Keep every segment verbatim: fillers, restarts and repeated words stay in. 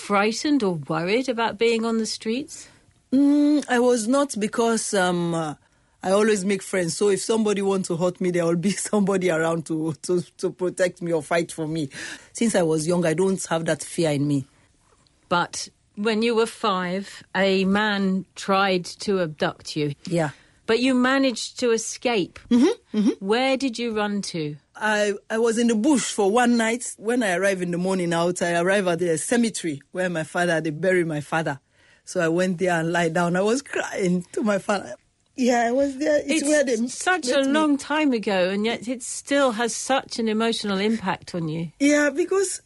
frightened or worried about being on the streets? Mm, I was not, because um, uh, I always make friends. So if somebody wants to hurt me, there will be somebody around to, to, to protect me or fight for me. Since I was young, I don't have that fear in me. But when you were five, a man tried to abduct you. Yeah. But you managed to escape. Mm-hmm, mm-hmm. Where did you run to? I, I was in the bush for one night. When I arrived in the morning out, I arrived at the cemetery where my father, they buried my father. So I went there and lied down. I was crying to my father. Yeah, I was there. It's, it's where they such a me. long time ago, and yet it still has such an emotional impact on you. Yeah, because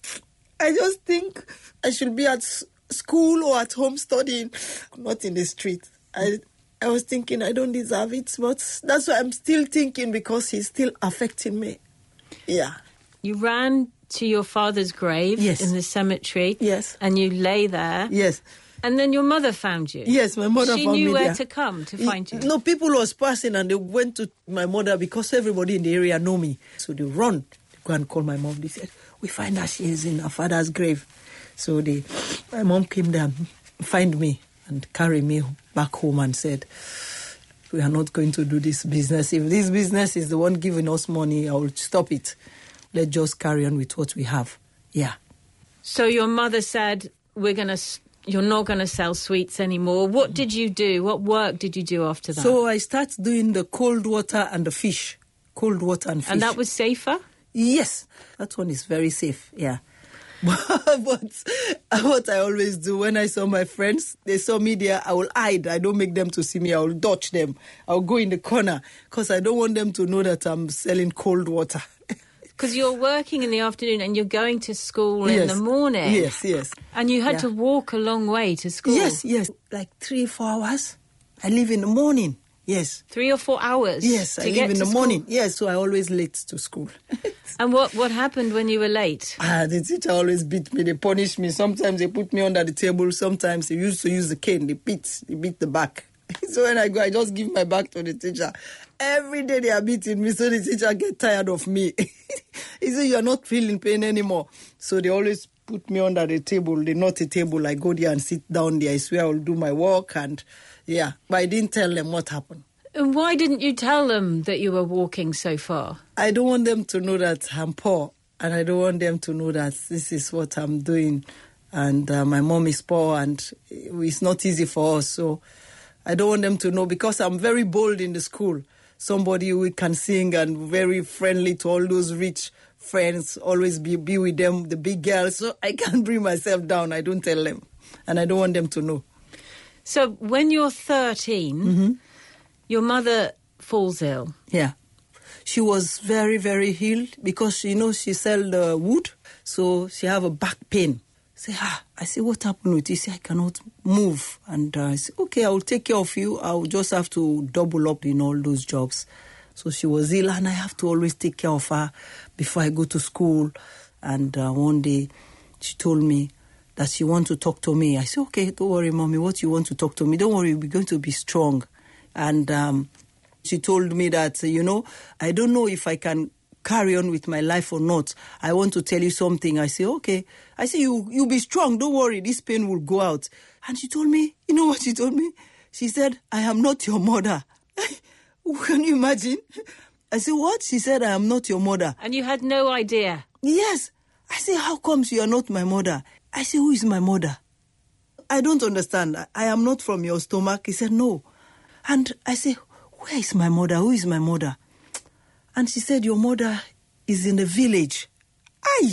I just think I should be at school or at home studying, not in the street. I I was thinking I don't deserve it, but that's why I'm still thinking, because he's still affecting me. Yeah. You ran to your father's grave yes. in the cemetery. Yes. And you lay there. Yes. And then your mother found you. Yes, my mother she found me She knew where there. to come to find you. No, people was passing and they went to my mother, because everybody in the area know me. So they run, they go and call my mom. They said, we find her, she is in her father's grave. So they, my mom came there and find me and carry me back home and said, we are not going to do this business. If this business is the one giving us money, I will stop it. Let's just carry on with what we have. Yeah. So your mother said, we're going to, you're not going to sell sweets anymore. What did you do? What work did you do after that? So I started doing the cold water and the fish. Cold water and fish. And that was safer? Yes. That one is very safe, yeah. But what I always do, when I saw my friends, they saw me there, I will hide. I don't make them to see me. I will dodge them. I'll go in the corner, because I don't want them to know that I'm selling cold water. Because you're working in the afternoon and you're going to school yes. in the morning. Yes, yes. And you had yeah. to walk a long way to school. Yes, yes. Like three, four hours. I leave in the morning. Yes. Three or four hours? Yes, to I get leave in to the school? morning. Yes, so I always late to school. And what, what happened when you were late? Ah, the teacher always beat me. They punish me. Sometimes they put me under the table. Sometimes they used to use the cane. They beat. They beat the back. So when I go, I just give my back to the teacher. Every day they are beating me, so the teacher get tired of me. He said, you are not feeling pain anymore. So they always put me under the table. They not a table. I go there and sit down there. I swear I will do my work. And yeah, but I didn't tell them what happened. And why didn't you tell them that you were walking so far? I don't want them to know that I'm poor. And I don't want them to know that this is what I'm doing. And uh, my mom is poor and it's not easy for us. So I don't want them to know, because I'm very bold in the school. Somebody who can sing and very friendly to all those rich friends, always be, be with them, the big girls. So I can't bring myself down. I don't tell them. And I don't want them to know. So when you're thirteen, mm-hmm. your mother falls ill. Yeah. She was very, very ill because, you know, she sell the wood. So she have a back pain. Say, ah, I say, what happened with you? Say, I cannot move. And uh, I say, okay, I will take care of you. I will just have to double up in all those jobs. So she was ill and I have to always take care of her before I go to school. And uh, one day she told me that she want to talk to me. I said, okay, don't worry, mommy, what you want to talk to me? Don't worry, we're going to be strong. And um, she told me that, you know, I don't know if I can carry on with my life or not. I want to tell you something. I say, okay. I say, you you be strong. Don't worry. This pain will go out. And she told me, you know what she told me? She said, I am not your mother. Can you imagine? I said, what? She said, I am not your mother. And you had no idea? Yes. I say, how comes you are not my mother? I say, who is my mother? I don't understand. I am not from your stomach. He said, no. And I say, where is my mother? Who is my mother? And she said, your mother is in the village. Aye.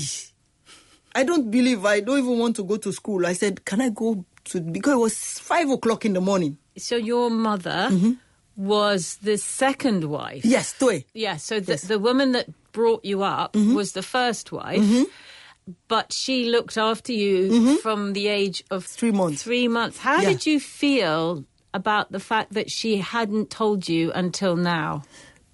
I don't believe. I don't even want to go to school. I said, can I go to... Because it was five o'clock in the morning. So your mother mm-hmm. was the second wife? Yes, Toe. Yeah, so the, yes. the woman that brought you up mm-hmm. was the first wife. Mm-hmm. But she looked after you mm-hmm. from the age of... Three months. Three months. How yeah. did you feel about the fact that she hadn't told you until now?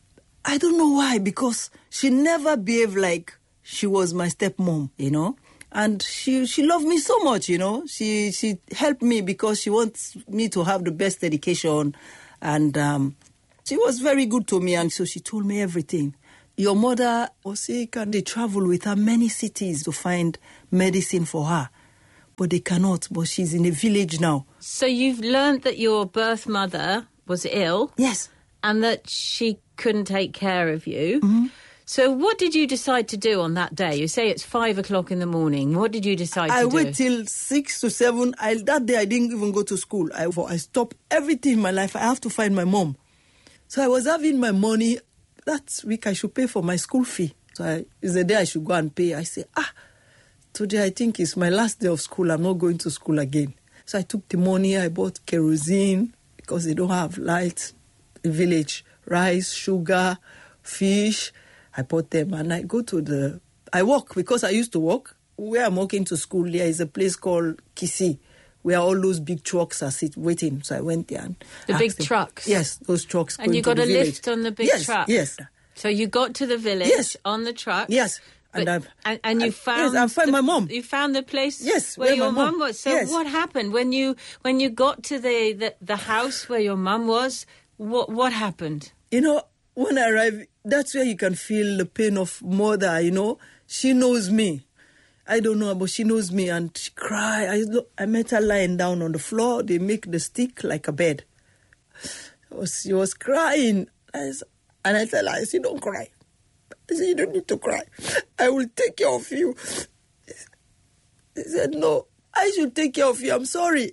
I don't know why, because she never behaved like she was my stepmom, you know. And she she loved me so much, you know. She she helped me because she wants me to have the best education. And um, she was very good to me. And so she told me everything. Your mother was sick and they traveled with her many cities to find medicine for her. but they cannot. But she's in a village now. So you've learnt that your birth mother was ill. Yes. And that she couldn't take care of you. Mm-hmm. So what did you decide to do on that day? You say it's five o'clock in the morning. What did you decide I to do? I wait till six to seven. I, that day I didn't even go to school. I, I stopped everything in my life. I have to find my mom. So I was having my money. That week I should pay for my school fee. So I, it's the day I should go and pay. I say, ah, today I think it's my last day of school. I'm not going to school again. So I took the money. I bought kerosene because they don't have lights in the village. Rice, sugar, fish. I bought them and I go to the... I walk because I used to walk. Where I'm walking to school, there is a place called Kisi, where all those big trucks are sit waiting. So I went there and The big them, trucks? Yes, those trucks. And you got a lift on the big yes, truck? Yes, So you got to the village yes. on the truck? Yes. But, and, and, and you I, found... Yes, I found the, my mom. You found the place yes, where, where your my mum was. So yes. what happened? When you when you got to the, the, the house where your mum was, what what happened? You know, when I arrive, that's where you can feel the pain of mother, you know. She knows me. I don't know, but she knows me and she cry. I, look, I met her lying down on the floor. They make the stick like a bed. Was, she was crying. I, and I tell her, I said, don't cry. I said, you don't need to cry. I will take care of you. He said, no, I should take care of you. I'm sorry.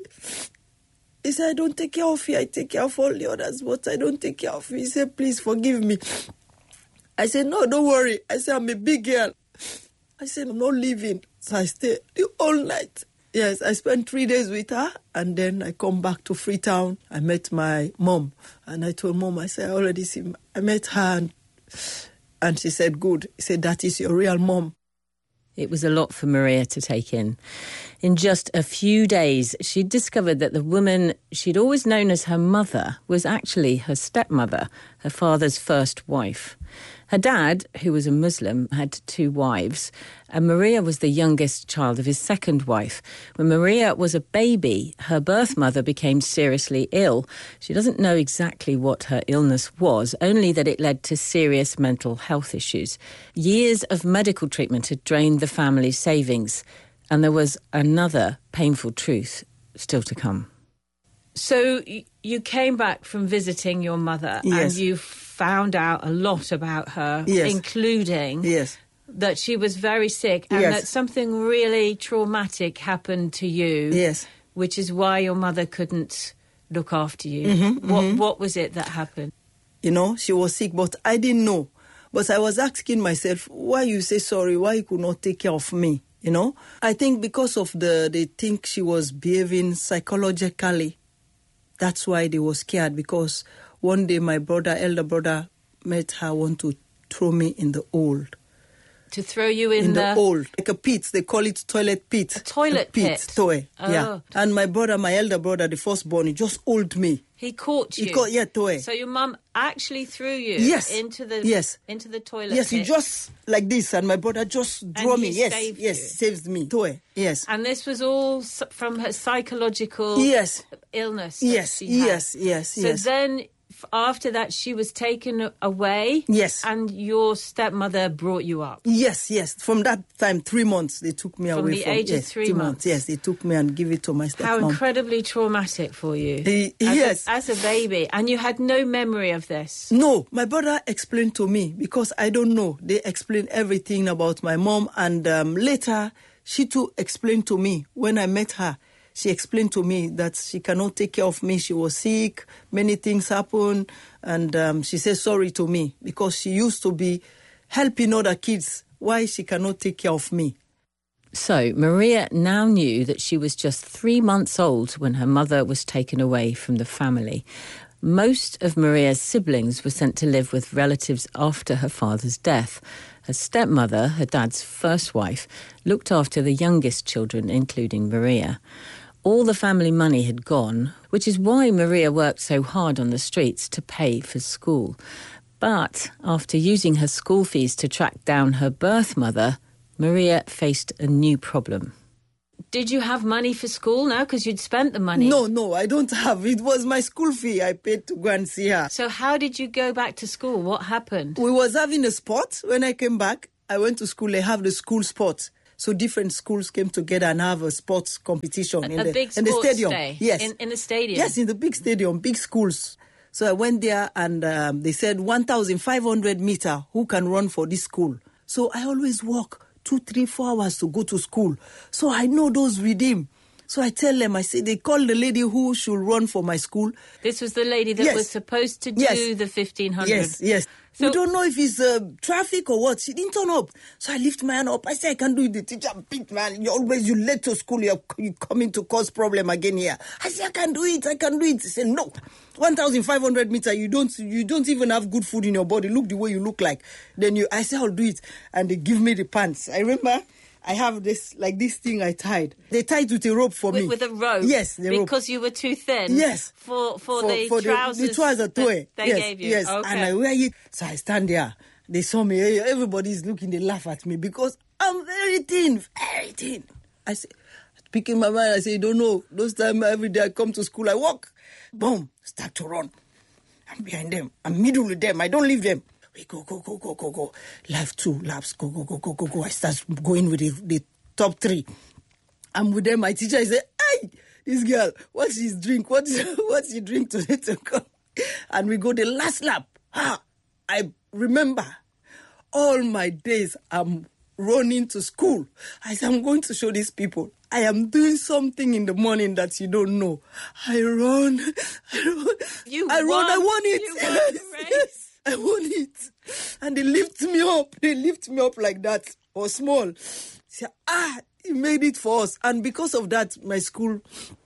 He said, I don't take care of you. I take care of all the others, but I don't take care of you. He said, please forgive me. I said, no, don't worry. I said, I'm a big girl. I said, I'm not leaving. So I stayed the whole night. Yes, I spent three days with her, and then I come back to Freetown. I met my mom, and I told mom, I said, I already see, I met her, and, and she said, good. He said, that is your real mom. It was a lot for Maria to take in. In just a few days, she'd discovered that the woman she'd always known as her mother was actually her stepmother, her father's first wife. Her dad, who was a Muslim, had two wives, and Maria was the youngest child of his second wife. When Maria was a baby, her birth mother became seriously ill. She doesn't know exactly what her illness was, only that it led to serious mental health issues. Years of medical treatment had drained the family's savings, and there was another painful truth still to come. So you came back from visiting your mother, yes. and you found out a lot about her, yes. including yes. that she was very sick and yes. that something really traumatic happened to you, yes. which is why your mother couldn't look after you. Mm-hmm, what, mm-hmm. what was it that happened? You know, she was sick, but I didn't know. But I was asking myself, why you say sorry, why you could not take care of me, you know? I think because of the, they think she was behaving psychologically. That's why they were scared, because one day my brother, elder brother, met her, want to throw me in the hole. To throw you in, in the... the hole, like a pit. They call it toilet pit. A toilet a pit? pit? Toy, oh. yeah. And my brother, my elder brother, the firstborn, he just hold me. He caught you? He caught, yeah, toy. So your mum actually threw you yes. into the yes. into the toilet Yes, pit? he just, like this, and my brother just drew me. Yes, saved yes, you. saves me. Toy, yes. And this was all from her psychological yes. illness? Yes, yes, yes, so yes. So then... after that, she was taken away? Yes. And your stepmother brought you up? Yes, yes. From that time, three months, they took me from away. The from the age yes, of three two months? months? Yes, they took me and give it to my stepmom. How incredibly traumatic for you. Uh, as yes. A, as a baby. And you had no memory of this? No, my brother explained to me, because I don't know. They explained everything about my mom, and um, later, she too explained to me when I met her. She explained to me that she cannot take care of me. She was sick. Many things happened. And um, she said sorry to me because she used to be helping other kids. Why she cannot take care of me? So Maria now knew that she was just three months old when her mother was taken away from the family. Most of Maria's siblings were sent to live with relatives after her father's death. Her stepmother, her dad's first wife, looked after the youngest children, including Maria. All the family money had gone, which is why Maria worked so hard on the streets to pay for school. But after using her school fees to track down her birth mother, Maria faced a new problem. Did you have money for school now? Because you'd spent the money. No, no, I don't have. It was my school fee I paid to go and see her. So how did you go back to school? What happened? We was having a sport. When I came back, I went to school. They have the school sport. So different schools came together and have a sports competition A, in, a the, big in the sports stadium. day. Yes. In, in the stadium. Yes, in the big stadium, big schools. So I went there and um, they said one thousand five hundred meter, who can run for this school? So I always walk two, three, four hours to go to school. So I know those redeem. So I tell them, I say, they call the lady who should run for my school. This was the lady that Yes. was supposed to do Yes. the fifteen hundred. Yes, yes. So- we don't know if it's uh, traffic or what. She didn't turn up. So I lift my hand up. I say, I can't do it. The teacher, big man, you always, you late to school. You're, you're coming to cause problem again here. I say, I can do it. I can do it. He said, no. one thousand five hundred meter, you don't, you don't even have good food in your body. Look the way you look like. Then you, I say, I'll do it. And they give me the pants. I remember I have this, like this thing I tied. They tied with a rope for with, me. with a rope? Yes, the rope. Because you were too thin? Yes. For, for, for, the for trousers the, the trouser that toy. they yes, gave you? Yes, Okay. and I wear it. So I stand there. They saw me. Everybody's looking. They laugh at me because I'm very thin, very thin. I say, speaking my mind, I say, you don't know. Those times every day I come to school, I walk. Boom, start to run. I'm behind them. I'm middle with them. I don't leave them. We go, go, go, go, go, go. Lap two, laps, go, go, go, go, go, go. I start going with the, the top three. I'm with them. My teacher, I say, hey, this girl, what's his drink? What's what's he drink today to come? And we go the last lap. Ah, I remember all my days I'm running to school. I said, I'm going to show these people. I am doing something in the morning that you don't know. I run. I run. You I run. won. I won it. You won the race. Yes, I won it. And they lift me up. They lift me up like that. Or small. Say, ah, he made it for us. And because of that, my school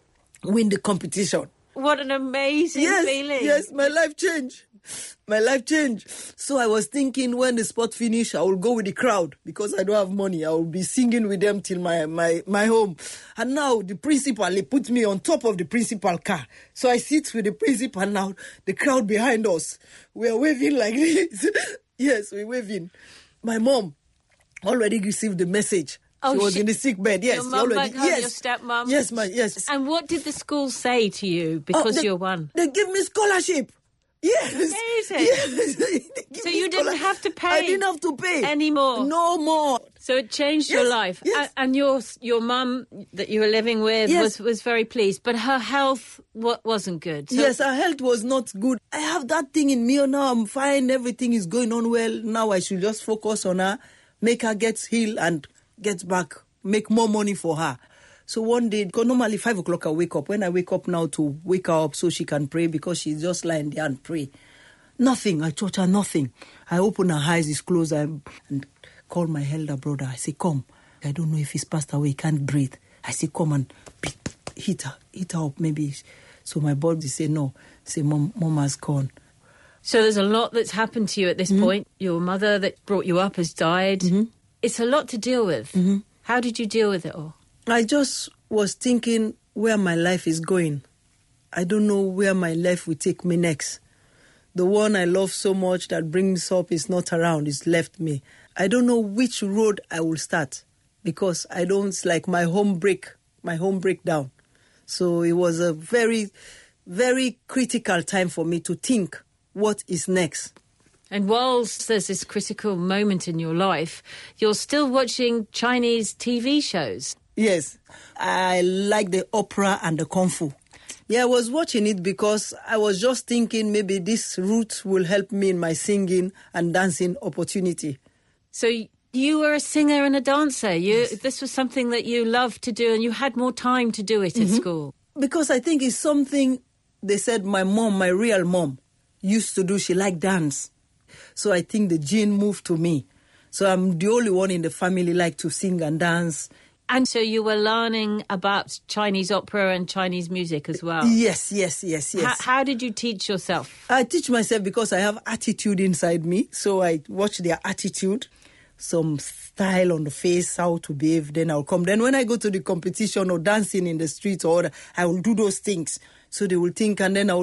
win the competition. What an amazing Yes, feeling. yes, my life changed. My life changed. So I was thinking when the sport finish, I will go with the crowd because I don't have money. I will be singing with them till my, my, my home. And now the principal, he put me on top of the principal car. So I sit with the principal now, the crowd behind us. We are waving like this. Yes, we're waving. My mom already received the message. Oh, she was she- in the sick bed. Yes, Your she mum already. back home, yes, your stepmom? Yes, my yes. And what did the school say to you Oh, because they, you won? They give me scholarship. Yes. Amazing. Yes. They give So me you didn't scholar- have to pay I didn't have to pay anymore? No more. So it changed Yes, your life. yes. A- And your your mum that you were living with Yes. was, was very pleased, but her health wa- wasn't good. So Yes, her health was not good. I have that thing in me now. I'm fine. Everything is going on well. Now I should just focus on her, make her get healed and get back, make more money for her. So one day, because normally five o'clock I wake up. When I wake up now to wake her up so she can pray because she's just lying there and pray. Nothing. I taught her nothing. I open her eyes, it's closed, I, and call my elder brother. I say, come. I don't know if he's passed away. He can't breathe. I say, come and beat, hit her, hit her up maybe. So my body say, no. Say, mom, mom has gone. So there's a lot that's happened to you at this Mm-hmm. point. Your mother that brought you up has died. Mm-hmm. It's a lot to deal with. Mm-hmm. How did you deal with it all? I just was thinking where my life is going. I don't know where my life will take me next. The one I love so much that brings me up is not around, it's left me. I don't know which road I will start because I don't, it's like my home break, my home breakdown. So it was a very, very critical time for me to think what is next. And whilst there's this critical moment in your life, you're still watching Chinese T V shows. Yes, I like the opera and the kung fu. Yeah, I was watching it because I was just thinking maybe this route will help me in my singing and dancing opportunity. So you were a singer and a dancer. You, this was something that you loved to do and you had more time to do it at school. Because I think it's something they said my mom, my real mom, used to do. She liked dance. So I think the gene moved to me. So I'm the only one in the family like to sing and dance. And so you were learning about Chinese opera and Chinese music as well. Yes, yes, yes, yes. How, how did you teach yourself? I teach myself because I have attitude inside me. So I watch their attitude, some style on the face, how to behave. Then I'll come. Then when I go to the competition or dancing in the streets or I will do those things. So they will think and then I will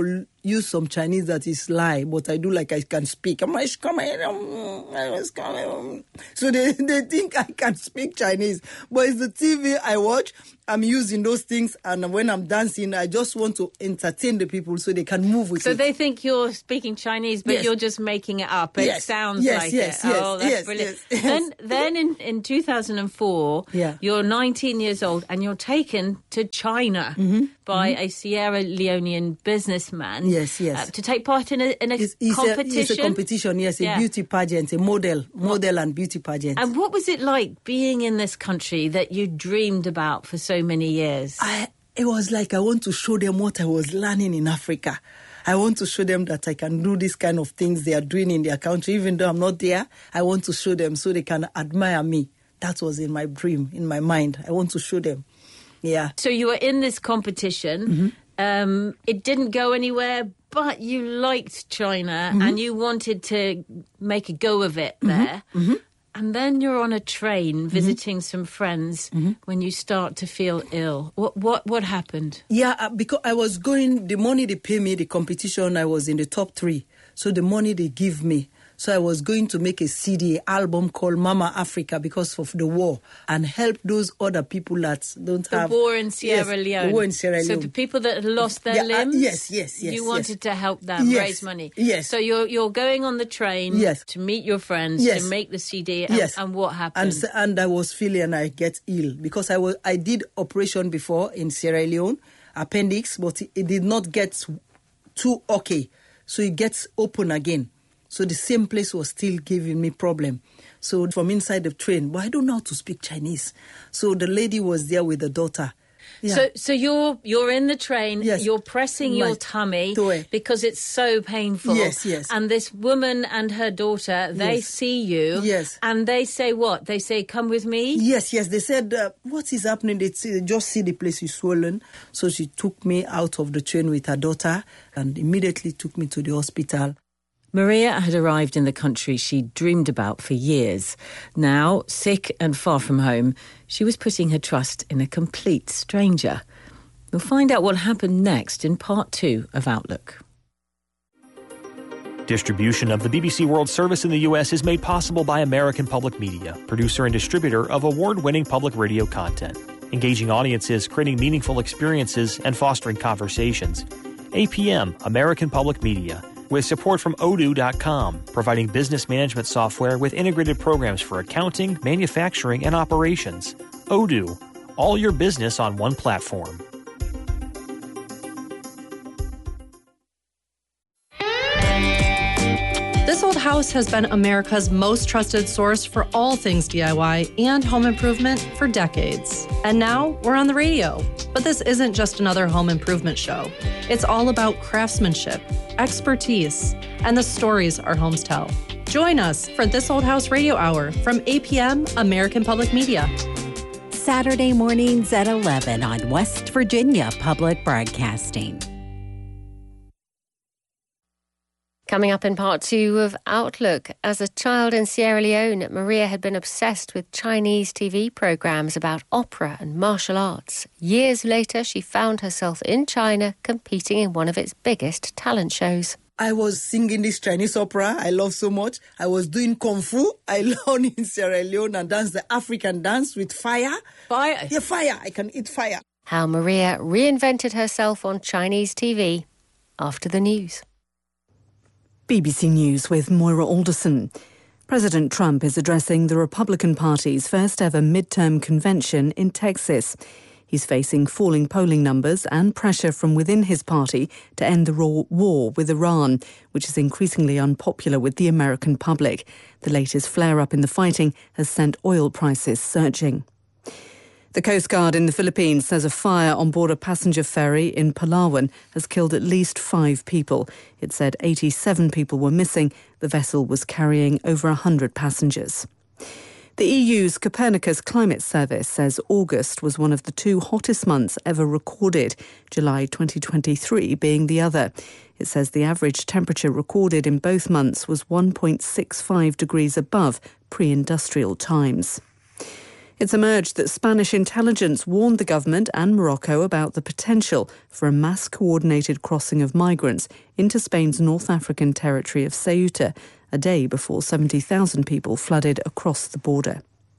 use some Chinese that is lie, but I do like I can speak. I'm like, come on. So they, they think I can speak Chinese. But it's the T V I watch. I'm using those things, and when I'm dancing, I just want to entertain the people so they can move with so it. So they think you're speaking Chinese, but yes. you're just making it up. It yes. sounds yes, like yes, it. Yes, oh, that's yes, brilliant. Yes, yes. Then, then in, in two thousand four, yeah. you're nineteen years old, and you're taken to China mm-hmm. by mm-hmm. a Sierra Leonean businessman. Yes, yes. Uh, to take part in a, in a it's, it's competition. A, it's a competition, yes, a yeah. beauty pageant, a model, model and beauty pageant. And what was it like being in this country that you dreamed about for so many years? I, it was like I want to show them what I was learning in Africa. I want to show them that I can do this kind of things they are doing in their country. Even though I'm not there, I want to show them so they can admire me. That was in my dream, in my mind. I want to show them. Yeah. So you were in this competition. Mm-hmm. Um, it didn't go anywhere, but you liked China mm-hmm. and you wanted to make a go of it there. Mm-hmm. Mm-hmm. And then you're on a train visiting mm-hmm. some friends mm-hmm. when you start to feel ill. What what what happened? Yeah, uh, because I was going, the money they pay me, the competition, I was in the top three. So the money they give me. So I was going to make a C D, album called Mama Africa because of the war and help those other people that don't the have... The war in Sierra yes, Leone. The war in Sierra Leone. So the people that had lost their yeah, limbs? Uh, yes, yes, yes. You wanted yes. to help them yes, raise money? Yes. So you're you're going on the train yes. to meet your friends, yes. to make the C D, and, yes. and what happened? And, and I was feeling and I get ill because I was I did operation before in Sierra Leone, appendix, but it, it did not get too okay. So it gets open again. So the same place was still giving me problem. So from inside the train, but I don't know how to speak Chinese. So the lady was there with the daughter. Yeah. So so you're you're in the train, yes. you're pressing right. your tummy Toe. because it's so painful. Yes, yes. And this woman and her daughter, they yes. see you. Yes. And they say what? They say, come with me? Yes, yes. They said, uh, what is happening? They see, just see the place is swollen. So she took me out of the train with her daughter and immediately took me to the hospital. Maria had arrived in the country she'd dreamed about for years. Now, sick and far from home, she was putting her trust in a complete stranger. We'll find out what happened next in part two of Outlook. Distribution of the B B C World Service in the U S is made possible by American Public Media, producer and distributor of award-winning public radio content, engaging audiences, creating meaningful experiences, and fostering conversations. A P M, American Public Media, with support from Odoo dot com, providing business management software with integrated programs for accounting, manufacturing, and operations. Odoo, all your business on one platform. This Old House has been America's most trusted source for all things D I Y and home improvement for decades. And now we're on the radio. But this isn't just another home improvement show. It's all about craftsmanship, expertise, and the stories our homes tell. Join us for This Old House Radio Hour from eight p.m. American Public Media. Saturday mornings at eleven on West Virginia Public Broadcasting. Coming up in part two of Outlook, as a child in Sierra Leone, Maria had been obsessed with Chinese T V programs about opera and martial arts. Years later, she found herself in China competing in one of its biggest talent shows. I was singing this Chinese opera I love so much. I was doing Kung Fu. I learned in Sierra Leone and dance the African dance with fire. Fire? Yeah, fire. I can eat fire. How Maria reinvented herself on Chinese T V after the news. B B C News with Moira Alderson. President Trump is addressing the Republican Party's first ever midterm convention in Texas. He's facing falling polling numbers and pressure from within his party to end the raw war with Iran, which is increasingly unpopular with the American public. The latest flare-up in the fighting has sent oil prices surging. The Coast Guard in the Philippines says a fire on board a passenger ferry in Palawan has killed at least five people. It said eighty-seven people were missing. The vessel was carrying over one hundred passengers. The E U's Copernicus Climate Service says August was one of the two hottest months ever recorded, July twenty twenty-three being the other. It says the average temperature recorded in both months was one point six five degrees above pre-industrial times. It's emerged that Spanish intelligence warned the government and Morocco about the potential for a mass-coordinated crossing of migrants into Spain's North African territory of Ceuta, a day before seventy thousand people flooded across the border.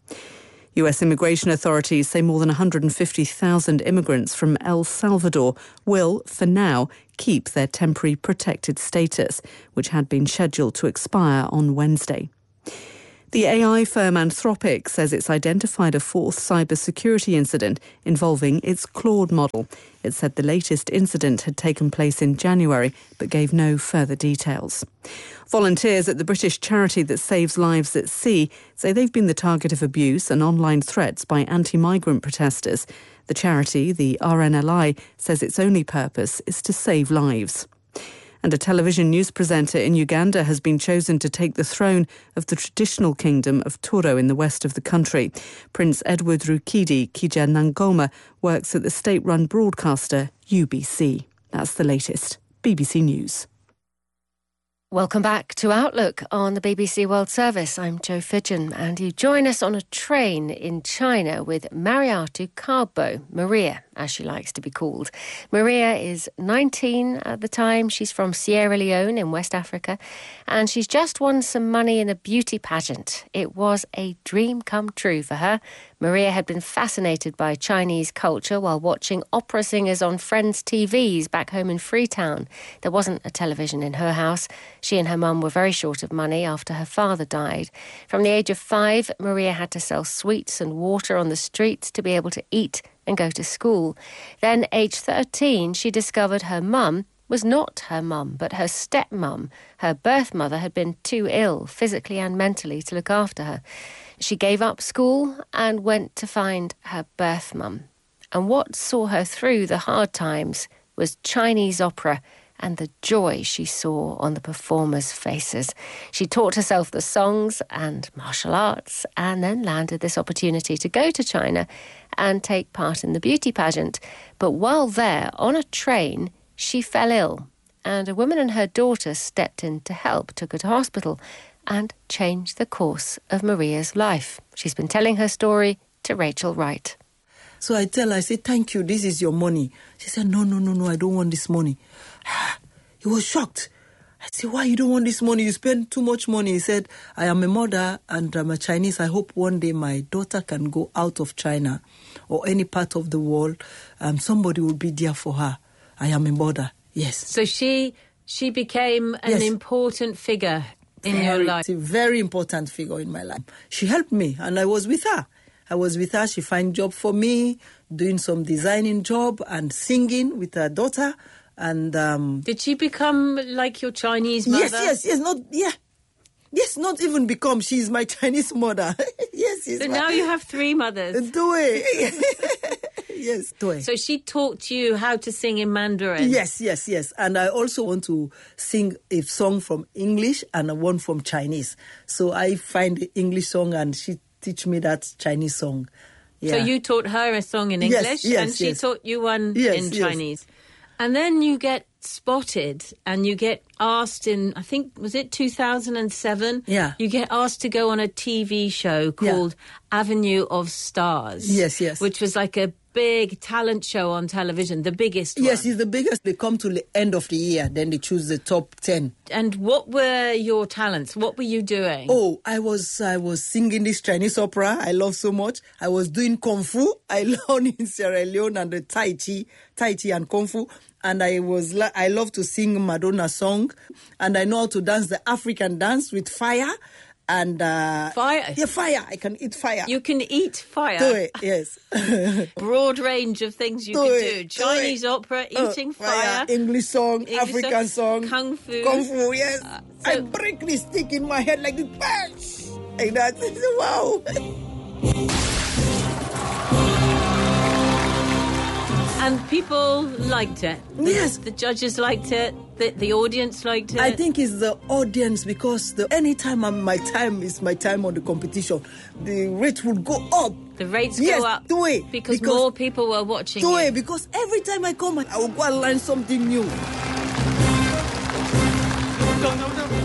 U S immigration authorities say more than one hundred fifty thousand immigrants from El Salvador will, for now, keep their temporary protected status, which had been scheduled to expire on Wednesday. The A I firm Anthropic says it's identified a fourth cybersecurity incident involving its Claude model. It said the latest incident had taken place in January, but gave no further details. Volunteers at the British charity that saves lives at sea say they've been the target of abuse and online threats by anti-migrant protesters. The charity, the R N L I, says its only purpose is to save lives. And a television news presenter in Uganda has been chosen to take the throne of the traditional kingdom of Toro in the west of the country. Prince Edward Rukidi Kija-Nangoma works at the state-run broadcaster U B C. That's the latest. B B C News. Welcome back to Outlook on the B B C World Service. I'm Jo Fidgen, and you join us on a train in China with Mariatu Karbo, Maria, as she likes to be called. Maria is nineteen at the time. She's from Sierra Leone in West Africa, and she's just won some money in a beauty pageant. It was a dream come true for her. Maria had been fascinated by Chinese culture while watching opera singers on Friends T Vs back home in Freetown. There wasn't a television in her house. She and her mum were very short of money after her father died. From the age of five, Maria had to sell sweets and water on the streets to be able to eat and go to school. Then, age thirteen, she discovered her mum was not her mum, but her stepmum. Her birth mother had been too ill, physically and mentally, to look after her. She gave up school and went to find her birth mum. And what saw her through the hard times was Chinese opera and the joy she saw on the performers' faces. She taught herself the songs and martial arts and then landed this opportunity to go to China and take part in the beauty pageant. But while there, on a train, she fell ill, and a woman and her daughter stepped in to help, took her to hospital, and changed the course of Maria's life. She's been telling her story to Rachel Wright. So I tell her, I say, thank you, this is your money. She said, no, no, no, no, I don't want this money. He was shocked. I said, why you don't want this money? You spend too much money. He said, I am a mother and I'm a Chinese. I hope one day my daughter can go out of China or any part of the world. Um, somebody will be there for her. I am a mother, yes. So she she became an yes. important figure in very, your life. A very important figure in my life. She helped me and I was with her. I was with her. She found job for me, doing some designing job and singing with her daughter. And um, did she become like your Chinese mother? Yes, yes, yes. Not yeah, yes. Not even become. She's my Chinese mother. yes, yes. So my, now you have three mothers. Do it. Yes, do it. So she taught you how to sing in Mandarin. Yes, yes, yes. And I also want to sing a song from English and one from Chinese. So I find the English song and she teach me that Chinese song. Yeah. So you taught her a song in English, yes, yes, and she yes. taught you one yes, in yes. Chinese. And then you get spotted and you get asked in, I think, was it two thousand seven? Yeah. You get asked to go on a T V show called yeah. Avenue of Stars. Yes, yes. Which was like a big talent show on television, the biggest yes, one. it's the biggest. They come to the end of the year, then they choose the top ten. And what were your talents? What were you doing? Oh, I was I was singing this Chinese opera I love so much. I was doing Kung Fu. I learned in Sierra Leone and the Tai Chi, Tai Chi and Kung Fu. And I was I love to sing Madonna song. And I know how to dance the African dance with fire. And uh, fire? Yeah, fire. I can eat fire. You can eat fire? Do it, yes. Broad range of things you do can it, do. Chinese do opera, eating uh, fire, fire. English song, English African song, song. Kung Fu. Kung Fu, yes. Uh, so I break this stick in my head like this. Punch! Like that. Wow. And people liked it. The, yes. The judges liked it. The, the audience liked it. I think it's the audience because the anytime I'm, my time is my time on the competition, the rate would go up. The rates yes, go up. Do it. Because, because more people were watching do you. it. Because every time I come, I will go and learn something new.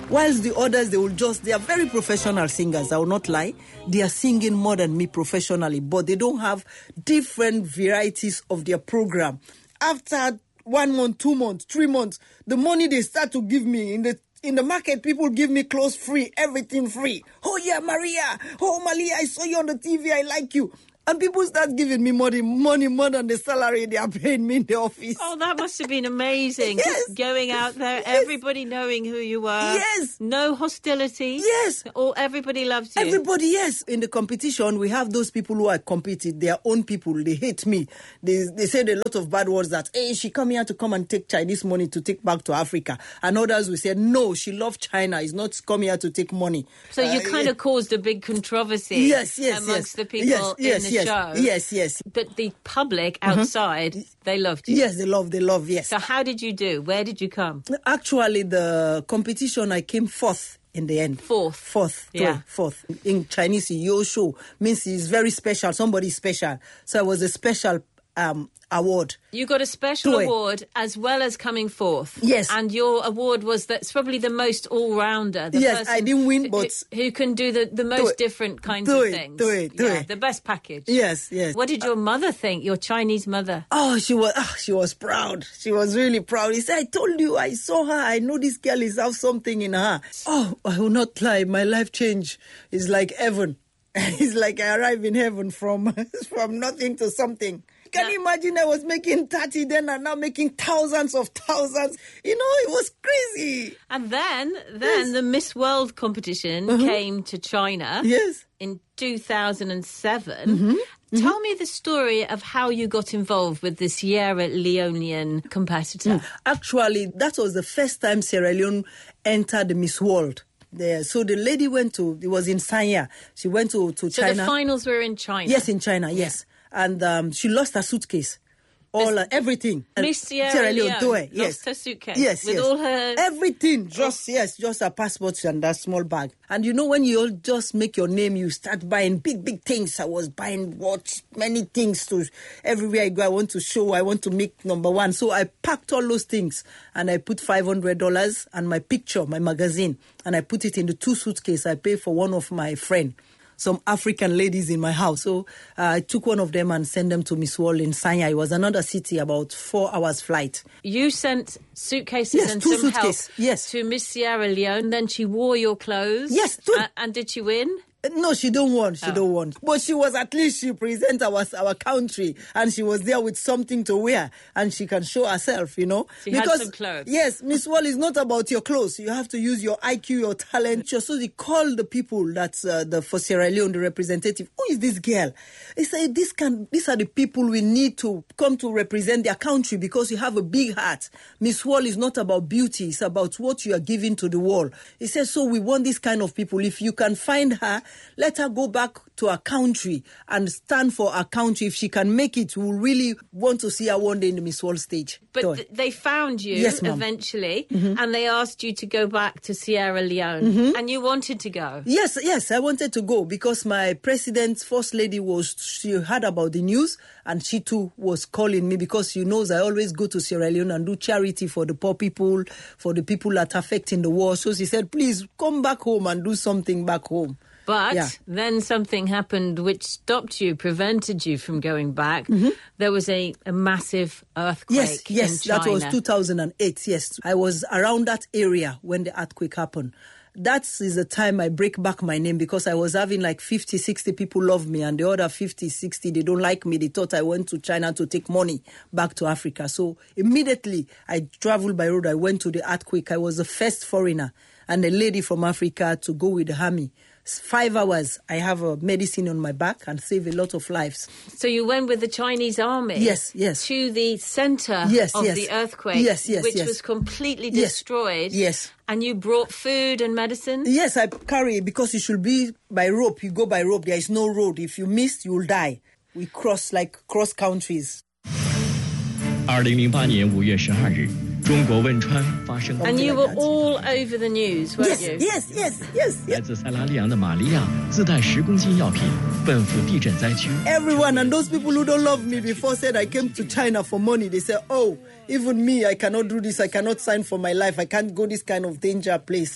Whilst the others, they will just, they are very professional singers, I will not lie. They are singing more than me professionally, but they don't have different varieties of their program. After one month, two months, three months, the money they start to give me in the In the market, people give me clothes free, everything free. Oh, yeah, Maria. Oh, Malia, I saw you on the T V. I like you. And people start giving me money, money more than the salary they are paying me in the office. Oh, that must have been amazing. Yes. Just going out there, Yes. everybody knowing who you were. Yes. No hostility. Yes. All, everybody loves you. Everybody, yes. In the competition, we have those people who are competing. Their own people. They hate me. They they said a lot of bad words that, hey, she come here to come and take Chinese money to take back to Africa. And others will say, no, she loves China. It's not come here to take money. So you Uh, kind yeah. of caused a big controversy Yes, yes, amongst yes. the people yes, yes, in the yes, show. Yes, yes. But the public outside, they loved you. Yes, they love, they love, yes. So how did you do? Where did you come? Actually, the competition, I came fourth in the end. Fourth. Fourth. Yeah. Yeah. Fourth. In Chinese, yo show means it's very special. Somebody special. So it was a special um, award. You got a special Toy. award as well as coming fourth. Yes. And your award was that's probably the most all-rounder. The Yes, person I didn't win, who- but- Who can do the, the most Toy. different kinds Toy, of things. toy, toy. Yeah, the best package. Yes, yes. What did your mother think, your Chinese mother? Oh, she was ah, she was proud. She was really proud. He said, I told you, I saw her. I know this girl is have something in her. Oh, I will not lie. My life change is like heaven. It's like I arrived in heaven from, from nothing to something. Can Yeah. you imagine I was making thirty then and now making thousands of thousands? You know, it was crazy. And then, then the Miss World competition came to China Yes. in two thousand seven. Tell me the story of how you got involved with the Sierra Leonean competitor. Actually, that was the first time Sierra Leone entered the Miss World. There. So the lady went to, it was in Sanya. She went to, to So China. the finals were in China. Yes, in China, yes. And um, she lost her suitcase. All uh, everything. Miss Sierra Leone Toy, lost her suitcase Yes, with yes. all her- everything. Just yes, just her passport and that small bag. And you know when you all just make your name, you start buying big, big things. I was buying watch, many things to everywhere I go. I want to show. I want to make number one. So I packed all those things and I put five hundred dollars and my picture, my magazine, and I put it in the two suitcases. I paid for one of my friend. Some African ladies in my house. So uh, I took one of them and sent them to Miss World in Sanya. It was another city, about four hours flight. You sent suitcases Yes, and two some suitcases, help yes. to Miss Sierra Leone. Then she wore your clothes. Yes, two- A- and did she win? No, she don't want. She Oh. don't want. But she was at least she present our our country, and she was there with something to wear, and she can show herself. You know, She had some clothes. Yes, Miss World is not about your clothes. You have to use your I Q, your talent. So they called the people that's uh, the for Sierra Leone, the representative. Who is this girl? They say this can. These are the people we need to come to represent their country because you have a big heart. Miss World is not about beauty. It's about what you are giving to the world. He says so. We want this kind of people. If you can find her, let her go back to her country and stand for her country. If she can make it, we really want to see her one day in the Miss World stage. But Go on. th- they found you Yes, ma'am. eventually, and they asked you to go back to Sierra Leone, and you wanted to go. Yes, yes, I wanted to go because my president's first lady was, she heard about the news and she too was calling me because she knows I always go to Sierra Leone and do charity for the poor people, for the people that are affected in the war. So she said, please come back home and do something back home. But Yeah. then something happened which stopped you, prevented you from going back. There was a, a massive earthquake Yes, yes, in China. that was two thousand eight, yes. I was around that area when the earthquake happened. That is the time I break back my name because I was having like fifty, sixty people love me and the other fifty, sixty, they don't like me. They thought I went to China to take money back to Africa. So immediately I traveled by road. I went to the earthquake. I was the first foreigner and a lady from Africa to go with the army. Five hours, I have a medicine on my back and save a lot of lives. So you went with the Chinese army Yes, yes. to the centre Yes, of yes. the earthquake, Yes, yes, which yes. was completely Yes, destroyed. yes. And you brought food and medicine? Yes, I carry it because it should be by rope. You go by rope. There is no road. If you miss, you will die. We cross like cross countries. 二零零八年五月十二日，中国汶川发生 And you were all over the news, weren't Yes, you? yes, yes, yes, 来 yes. 自塞拉利昂的玛利亚自带十公斤药品奔赴地震灾区。 Everyone and those people who don't love me before said I came to China for money. They said, oh, even me, I cannot do this. I cannot sign for my life. I can't go this kind of danger place.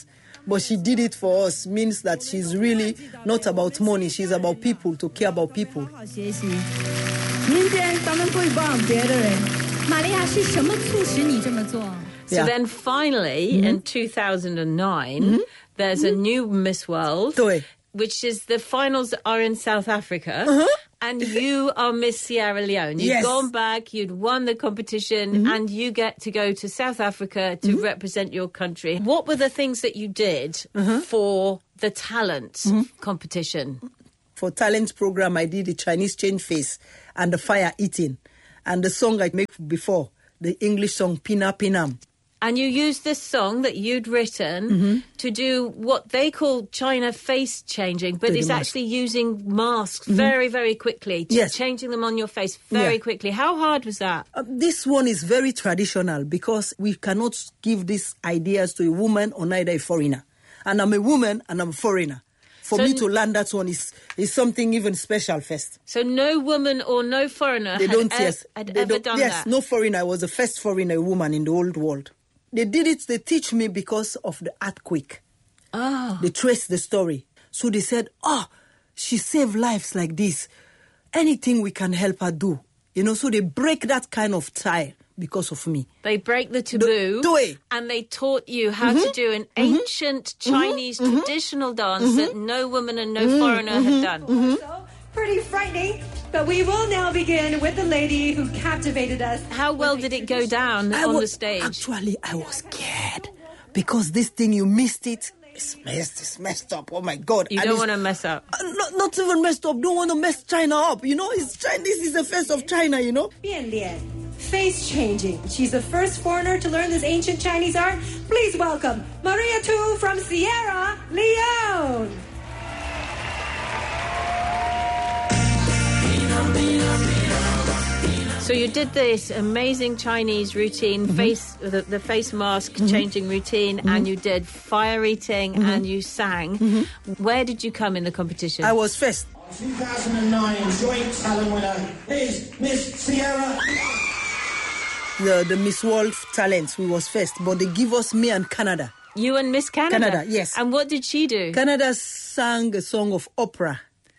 but she did it for us. Means that she's really not about money. She's about people, to care about people. So Yeah. then finally, Mm-hmm. in two thousand nine, there's a new Miss World, Toe. which is the finals are in South Africa. And you are Miss Sierra Leone. You've Yes. gone back, you'd won the competition, and you get to go to South Africa to represent your country. What were the things that you did for the talent competition? For talent program, I did the Chinese change face and the fire eating. And the song I make before, the English song Pina Pinam. And you used this song that you'd written to do what they call China face changing, but To the it's mask. actually using masks very, very quickly, ch- Yes. changing them on your face very Yeah. quickly. How hard was that? Uh, this one is very traditional because we cannot give these ideas to a woman or neither a foreigner. And I'm a woman and I'm a foreigner. For So me n- to learn that one is, is something even special first. So no woman or no foreigner They had, don't, e- yes. had They ever don't- done yes, that. no foreigner. I was the first foreigner woman in the old world. They did it, they teach me because of the earthquake. Oh. They traced the story. So they said, oh, she saved lives like this. Anything we can help her do. You know, so they break that kind of tie because of me. They break the taboo do it. and they taught you how to do an ancient Chinese traditional dance that no woman and no foreigner had done. So pretty frightening, but we will now begin with the lady who captivated us. How well did it go down I on wa- the stage? Actually, I was scared because this thing, you missed it. It's messed, it's messed up. Oh my God. You And don't it's- want to mess up. Uh, not, not even messed up. Don't want to mess China up. You know, it's China. This is the face of China, you know. Bian Lian, face changing. She's the first foreigner to learn this ancient Chinese art. Please welcome Maria Tu from Sierra Leone. So you did this amazing Chinese routine, face the, the face mask changing routine, and you did fire eating, and you sang. Where did you come in the competition? I was first. two thousand nine joint talent winner is Miss Sierra. The, the Miss World talents, we was first, but they give us me and Canada. You and Miss Canada? Canada, yes. And what did she do? Canada sang a song of opera.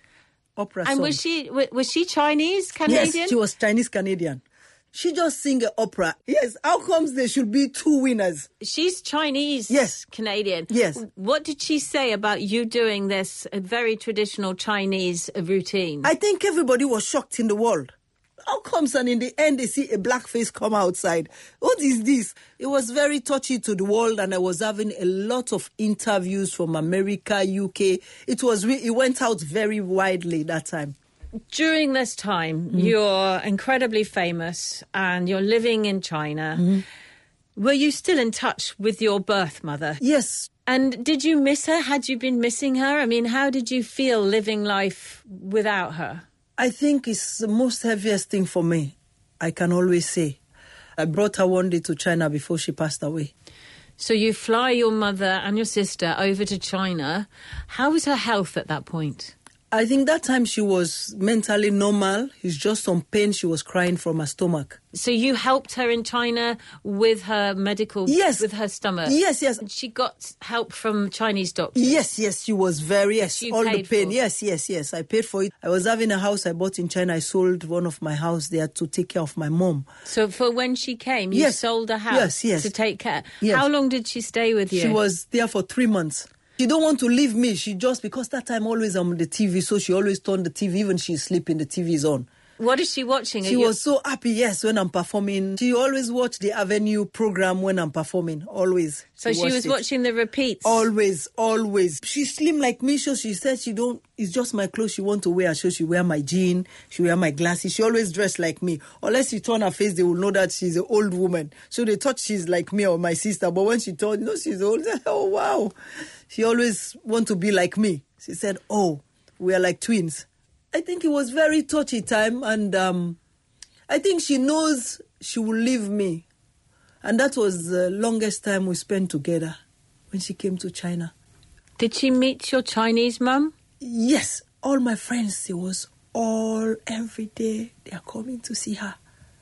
Opera And song. was she wa- was she Chinese, Canadian? Yes, she was Chinese Canadian. She just sing an opera. Yes, how comes there should be two winners? She's Chinese, Yes. Canadian. Yes. What did she say about you doing this uh, very traditional Chinese uh, routine? I think everybody was shocked in the world. How comes and in the end they see a black face come outside? What is this? It was very touchy to the world, and I was having a lot of interviews from America, U K. It was re- it went out very widely that time. During this time, you're incredibly famous and you're living in China. Were you still in touch with your birth mother? Yes. And did you miss her? Had you been missing her? I mean, how did you feel living life without her? I think it's the most heaviest thing for me, I can always say. I brought her one day to China before she passed away. So you fly your mother and your sister over to China. How was her health at that point? I think that time she was mentally normal. It's just some pain. She was crying from her stomach. So you helped her in China with her medical, Yes. with her stomach? Yes, yes. She got help from Chinese doctors? Yes, yes, she was very, yes, You all the paid pain. for. Yes, yes, yes, I paid for it. I was having a house I bought in China. I sold one of my house there to take care of my mom. So for when she came, you Yes. sold a house Yes, yes. to take care? Yes. How long did she stay with you? She was there for three months. She don't want to leave me. She just, because that time always I'm on the T V, so she always turned the T V, even she's sleeping, the T V is on. What is she watching? She Are you- was so happy, yes, when I'm performing. She always watched the Avenue program when I'm performing, always. So she was it. watching the repeats? Always, always. She's slim like me, so she said she don't, it's just my clothes she want to wear. So she wear my jean, she wear my glasses. She always dressed like me. Unless she turn her face, they will know that she's an old woman. So they thought she's like me or my sister. But when she told, you know, she's old, oh, wow. She always want to be like me. She said, oh, we are like twins. I think it was very touchy time, and um, I think she knows she will leave me. And that was the longest time we spent together when she came to China. Did she meet your Chinese mum? Yes, all my friends, it was all, every day, they are coming to see her.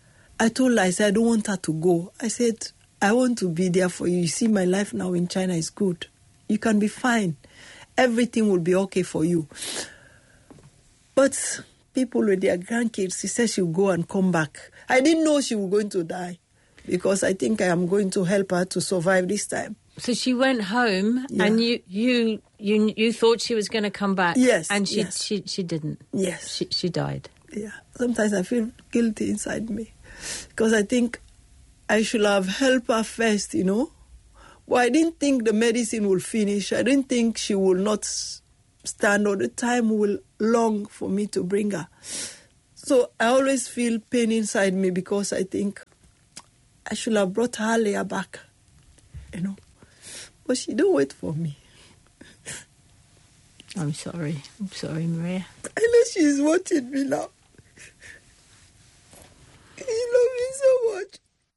I told her, I said, I don't want her to go. I said, I want to be there for you. You see, my life now in China is good. You can be fine. Everything will be okay for you. But people with their grandkids, she said she'll go and come back. I didn't know she was going to die because I think I am going to help her to survive this time. So she went home, yeah. and you, you, you, you thought she was going to come back. Yes, and she, yes. she, she didn't. Yes, she, she died. Yeah. Sometimes I feel guilty inside me because I think I should have helped her first, you know. But I didn't think the medicine will finish. I didn't think she will not stand or the time will long for me to bring her. So I always feel pain inside me because I think I should have brought her earlier back, you know. But she don't wait for me. I'm sorry. I'm sorry, Maria. I know she's watching me now. She loves me so much.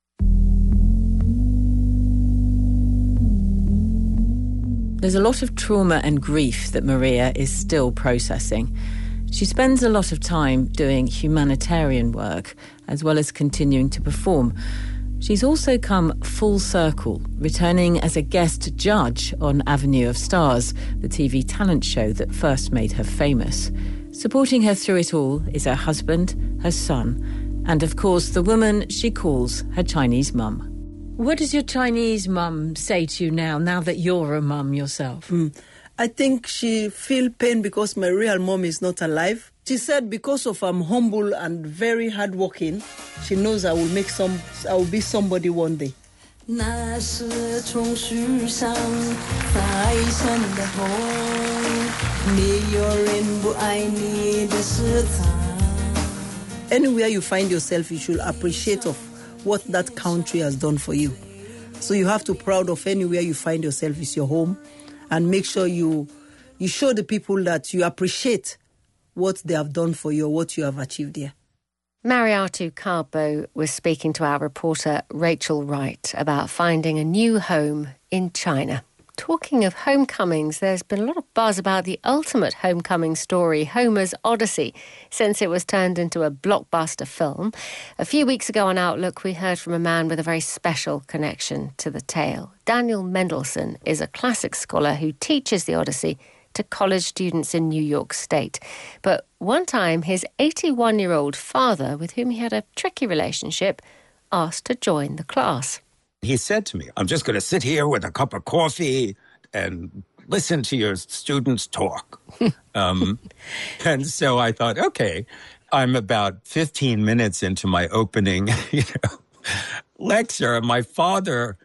There's a lot of trauma and grief that Maria is still processing. She spends a lot of time doing humanitarian work, as well as continuing to perform. She's also come full circle, returning as a guest judge on Avenue of Stars, the T V talent show that first made her famous. Supporting her through it all is her husband, her son, and of course the woman she calls her Chinese mum. What does your Chinese mum say to you now, now that you're a mum yourself? Mm. I think she feel pain because my real mom is not alive. She said because of I'm humble and very hardworking, she knows I will make some, I will be somebody one day. Anywhere you find yourself, you should appreciate of what that country has done for you. So you have to be proud of anywhere you find yourself is your home, and make sure you you show the people that you appreciate what they have done for you or what you have achieved here. Mariatu Karbo was speaking to our reporter Rachel Wright about finding a new home in China. Talking of homecomings, there's been a lot of buzz about the ultimate homecoming story, Homer's Odyssey, since it was turned into a blockbuster film. A few weeks ago on Outlook, we heard from a man with a very special connection to the tale. Daniel Mendelsohn is a classics scholar who teaches the Odyssey to college students in New York State. But one time, his eighty-one-year-old father, with whom he had a tricky relationship, asked to join the class. He said to me, I'm just going to sit here with a cup of coffee and listen to your students talk. um, and so I thought, okay, I'm about fifteen minutes into my opening you know, lecture, and my father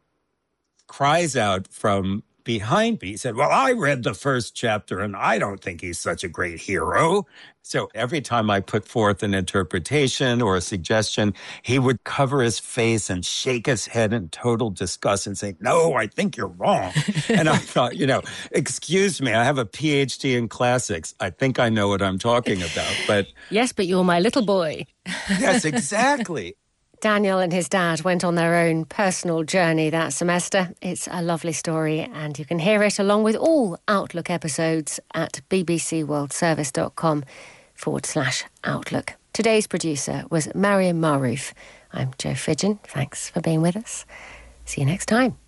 cries out from behind me. He said, well, I read the first chapter, and I don't think he's such a great hero. So every time I put forth an interpretation or a suggestion, he would cover his face and shake his head in total disgust and say, no, I think you're wrong. And I thought, you know, excuse me, I have a P H D in classics. I think I know what I'm talking about. But yes, but you're my little boy. Yes, exactly. Daniel and his dad went on their own personal journey that semester. It's a lovely story, and you can hear it along with all Outlook episodes at bbcworldservice.com forward slash Outlook. Today's producer was Mariam Maroof. I'm Jo Fidgen. Thanks for being with us. See you next time.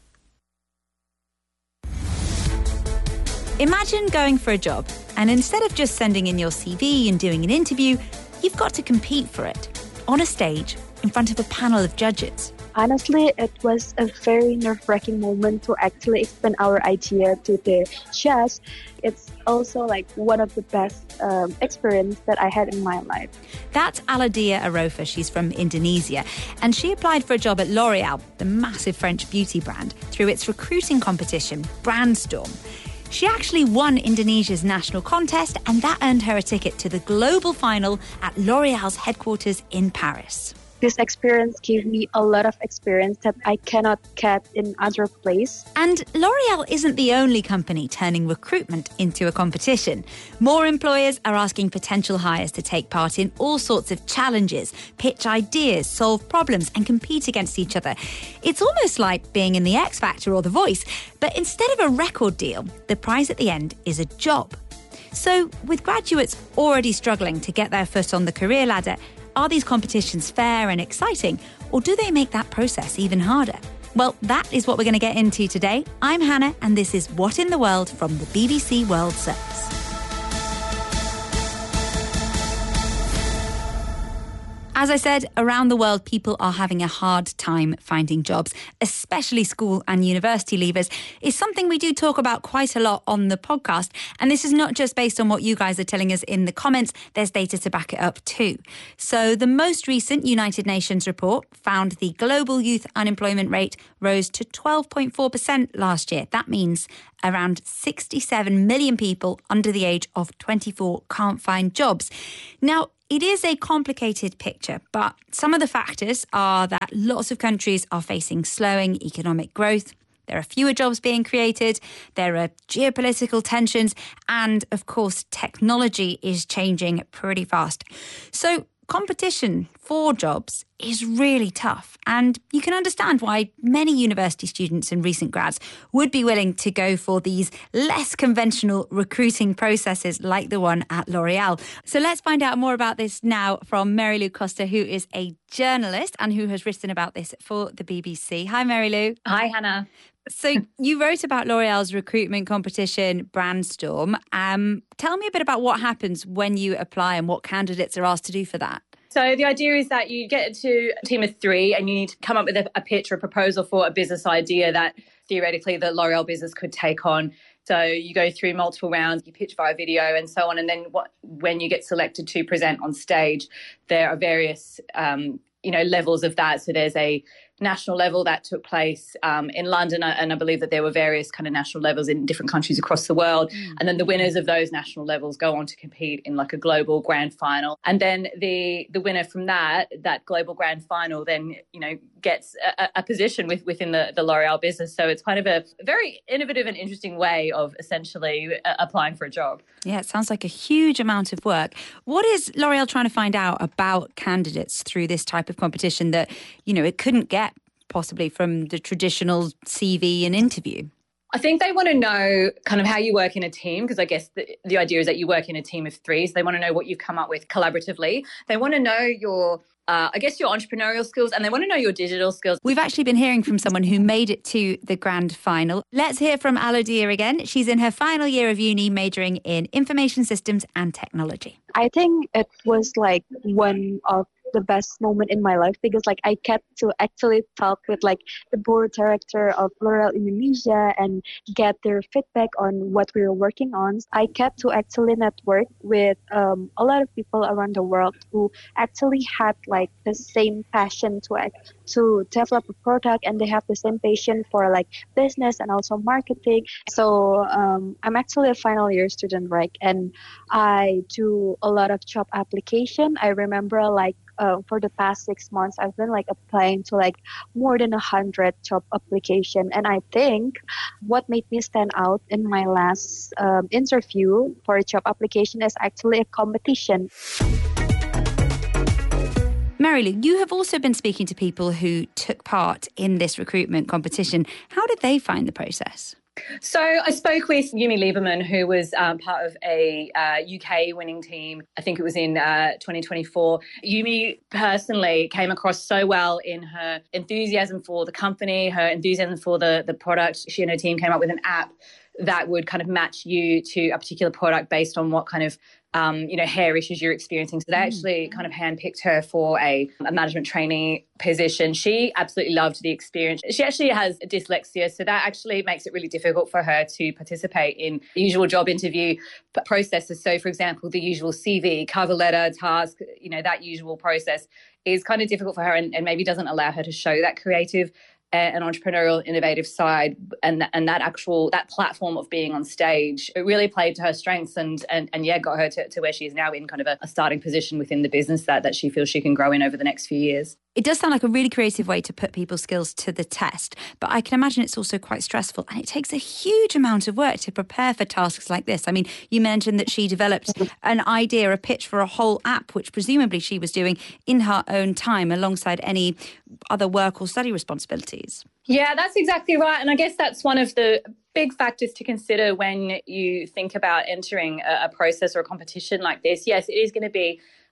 Imagine going for a job, and instead of just sending in your C V and doing an interview, you've got to compete for it on a stage in front of a panel of judges. Honestly, it was a very nerve-wracking moment to actually explain our idea to the judge. It's also like one of the best um, experience that I had in my life. That's Aladia Arofa. She's from Indonesia, and she applied for a job at L'Oreal, the massive French beauty brand, through its recruiting competition, Brandstorm. She actually won Indonesia's national contest, and that earned her a ticket to the global final at L'Oreal's headquarters in Paris. This experience gave me a lot of experience that I cannot get in other place. And L'Oreal isn't the only company turning recruitment into a competition. More employers are asking potential hires to take part in all sorts of challenges, pitch ideas, solve problems, and compete against each other. It's almost like being in the X Factor or The Voice, but instead of a record deal, the prize at the end is a job. So, with graduates already struggling to get their foot on the career ladder, are these competitions fair and exciting, or do they make that process even harder? Well, that is what we're going to get into today. I'm Hannah, and this is What in the World from the B B C World Service. As I said, around the world, people are having a hard time finding jobs, especially school and university leavers. It's something we do talk about quite a lot on the podcast. And this is not just based on what you guys are telling us in the comments. There's data to back it up too. So the most recent United Nations report found the global youth unemployment rate rose to twelve point four percent last year. That means around sixty-seven million people under the age of twenty-four can't find jobs. Now, it is a complicated picture, but some of the factors are that lots of countries are facing slowing economic growth. There are fewer jobs being created. There are geopolitical tensions. And of course, technology is changing pretty fast. So competition for jobs is really tough, and you can understand why many university students and recent grads would be willing to go for these less conventional recruiting processes like the one at L'Oreal. So let's find out more about this now from Mary Lou Costa, who is a journalist and who has written about this for the B B C. Hi, Mary Lou. Hi, Hannah. So you wrote about L'Oreal's recruitment competition, Brandstorm. Um, tell me a bit about what happens when you apply and what candidates are asked to do for that. So the idea is that you get to a team of three and you need to come up with a, a pitch or a proposal for a business idea that theoretically the L'Oreal business could take on. So you go through multiple rounds, you pitch via video and so on. And then what, when you get selected to present on stage, there are various um, you know, levels of that. So there's a national level that took place um, in London, and I believe that there were various kind of national levels in different countries across the world. Mm. And then the winners of those national levels go on to compete in like a global grand final. And then the the winner from that, that global grand final then, you know, gets a, a position with, within the, the L'Oreal business. So it's kind of a very innovative and interesting way of essentially uh, applying for a job. Yeah, it sounds like a huge amount of work. What is L'Oreal trying to find out about candidates through this type of competition that, you know, it couldn't get possibly from the traditional C V and interview? I think they want to know kind of how you work in a team, because I guess the, the idea is that you work in a team of three. So they want to know what you've come up with collaboratively. They want to know your, uh, I guess, your entrepreneurial skills, and they want to know your digital skills. We've actually been hearing from someone who made it to the grand final. Let's hear from Alodia again. She's in her final year of uni, majoring in information systems and technology. I think it was like one of the best moment in my life, because like I kept to actually talk with like the board director of L'Oreal Indonesia and get their feedback on what we were working on. I kept to actually network with um, a lot of people around the world who actually had like the same passion to act, to develop a product, and they have the same passion for like business and also marketing. So um, I'm actually a final year student, right? And I do a lot of job application. I remember like Uh, for the past six months, I've been like applying to like more than a hundred job application. And I think what made me stand out in my last um, interview for a job application is actually a competition. Mary Lou, you have also been speaking to people who took part in this recruitment competition. How did they find the process? So I spoke with Yumi Lieberman, who was um, part of a uh, U K winning team. I think it was in uh, twenty twenty-four. Yumi personally came across so well in her enthusiasm for the company, her enthusiasm for the, the product. She and her team came up with an app that would kind of match you to a particular product based on what kind of Um, you know, hair issues you're experiencing. So they actually kind of handpicked her for a, a management trainee position. She absolutely loved the experience. She actually has dyslexia, so that actually makes it really difficult for her to participate in the usual job interview processes. So, for example, the usual C V, cover letter, task, you know, that usual process is kind of difficult for her, and, and maybe doesn't allow her to show that creative an entrepreneurial, innovative side, and and that actual that platform of being on stage, it really played to her strengths, and and, and yeah, got her to, to where she is now, in kind of a, a starting position within the business that that she feels she can grow in over the next few years. It does sound like a really creative way to put people's skills to the test, but I can imagine it's also quite stressful, and it takes a huge amount of work to prepare for tasks like this. I mean, you mentioned that she developed an idea, a pitch for a whole app, which presumably she was doing in her own time alongside any other work or study responsibilities. Yeah, that's exactly right. And I guess that's one of the big factors to consider when you think about entering a, a process or a competition like this. Yes, it is going to be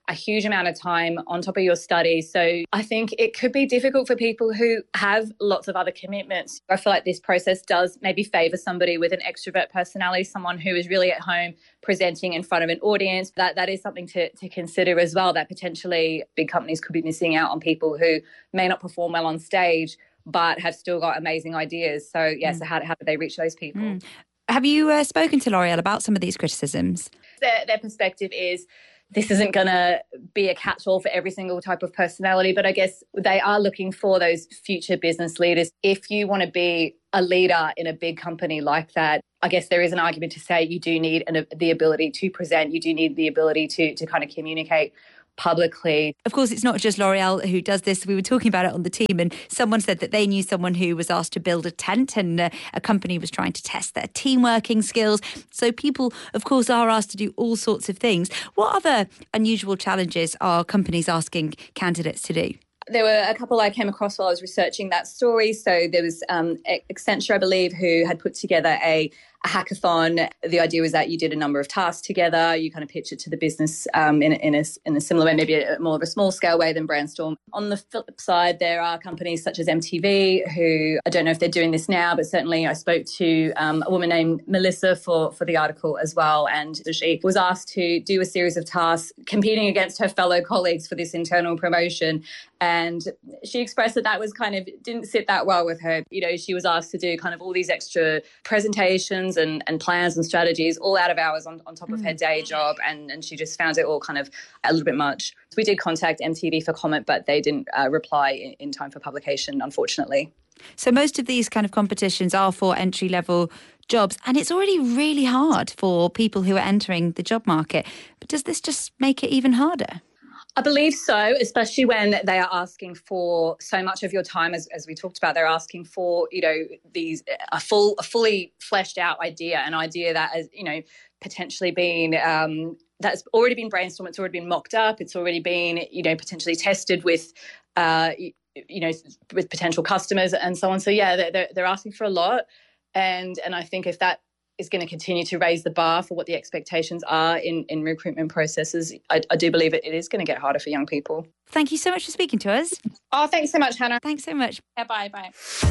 a huge amount of time on top of your studies. So I think it could be difficult for people who have lots of other commitments. I feel like this process does maybe favour somebody with an extrovert personality, someone who is really at home presenting in front of an audience. That that is something to, to consider as well, that potentially big companies could be missing out on people who may not perform well on stage but have still got amazing ideas. So, yeah, mm. so how, how do they reach those people? Mm. Have you uh, spoken to L'Oreal about some of these criticisms? Their, their perspective is this isn't going to be a catch-all for every single type of personality, but I guess they are looking for those future business leaders. If you want to be a leader in a big company like that, I guess there is an argument to say you do need an, the ability to present, you do need the ability to to kind of communicate publicly. Of course, it's not just L'Oreal who does this. We were talking about it on the team, and someone said that they knew someone who was asked to build a tent, and uh, a company was trying to test their team working skills. So people, of course, are asked to do all sorts of things. What other unusual challenges are companies asking candidates to do? There were a couple I came across while I was researching that story. So there was um, Accenture, I believe, who had put together a, a hackathon. The idea was that you did a number of tasks together. You kind of pitch it to the business um, in, in, a, in a similar way, maybe a, more of a small scale way than Brainstorm. On the flip side, there are companies such as M T V who, I don't know if they're doing this now, but certainly I spoke to um, a woman named Melissa for, for the article as well. And she was asked to do a series of tasks competing against her fellow colleagues for this internal promotion. And she expressed that that was kind of, didn't sit that well with her. You know, she was asked to do kind of all these extra presentations and, and plans and strategies all out of hours on, on top of her day job. And, and she just found it all kind of a little bit much. We did contact M T V for comment, but they didn't uh, reply in, in time for publication, unfortunately. So most of these kind of competitions are for entry-level jobs, and it's already really hard for people who are entering the job market. But does this just make it even harder? I believe so, especially when they are asking for so much of your time, as, as we talked about. They're asking for, you know, these a full, a fully fleshed out idea, an idea that has, you know, potentially been um, that's already been brainstormed, it's already been mocked up, it's already been, you know, potentially tested with, uh, you, you know, with potential customers and so on. So yeah, they're they're asking for a lot, and and I think if that is going to continue to raise the bar for what the expectations are in, in recruitment processes, I, I do believe it, it is going to get harder for young people. Thank you so much for speaking to us. Oh, thanks so much, Hannah. Thanks so much. Yeah, bye, bye.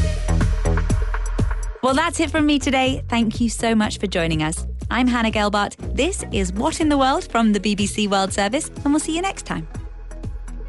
Well, that's it from me today. Thank you so much for joining us. I'm Hannah Gelbart. This is What in the World from the B B C World Service, and we'll see you next time.